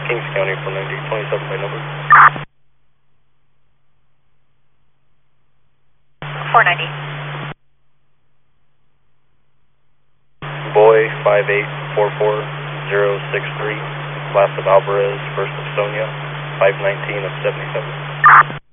Kings County 490, 27 by number. 490. Boy 5844063, last of Alvarez, first of Sonia, 519 of 77.